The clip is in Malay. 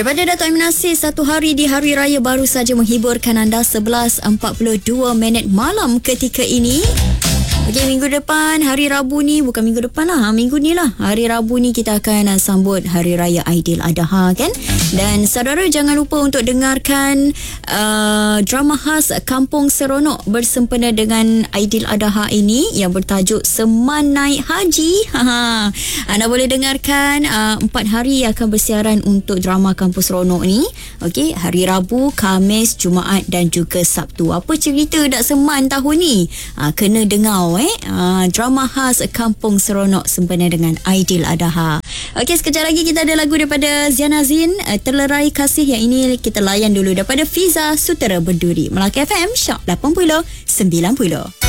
Daripada Dato' Amin Nasir, satu hari di Hari Raya baru saja menghiburkan anda 11.42 malam ketika ini. Okey, minggu depan hari Rabu ni, bukan minggu depan lah, minggu ni lah, hari Rabu ni kita akan sambut Hari Raya Aidiladha kan. Dan saudara jangan lupa untuk dengarkan drama khas Kampung Seronok bersempena dengan Aidiladha ini yang bertajuk Seman Naik Haji. Anda boleh dengarkan 4 hari akan bersiaran untuk drama Kampung Seronok ni. Okey, hari Rabu, Khamis, Jumaat dan juga Sabtu. Apa cerita Dak Seman tahun ni? Kena dengar drama khas Kampung Seronok sempena dengan Aidiladha. Okey, sekejap lagi kita ada lagu daripada Ziana Zin, Terlerai Kasih. Yang ini kita layan dulu daripada Fiza Sutera Berduri. Melaka FM, Shock 80 90.